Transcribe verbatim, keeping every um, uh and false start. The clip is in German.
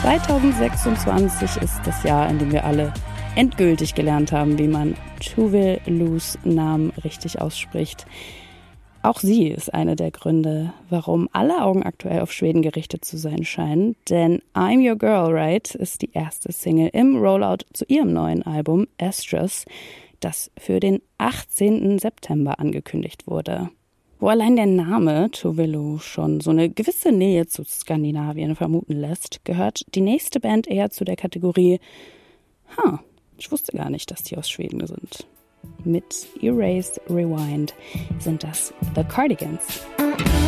zwanzig sechsundzwanzig ist das Jahr, in dem wir alle endgültig gelernt haben, wie man Tove Los Namen richtig ausspricht. Auch sie ist einer der Gründe, warum alle Augen aktuell auf Schweden gerichtet zu sein scheinen. Denn I'm Your Girl, Right ist die erste Single im Rollout zu ihrem neuen Album Estrus, das für den achtzehnten September angekündigt wurde. Wo allein der Name Tove Lo schon so eine gewisse Nähe zu Skandinavien vermuten lässt, gehört die nächste Band eher zu der Kategorie Ha, ich wusste gar nicht, dass die aus Schweden sind. Mit Erase Rewind sind das The Cardigans.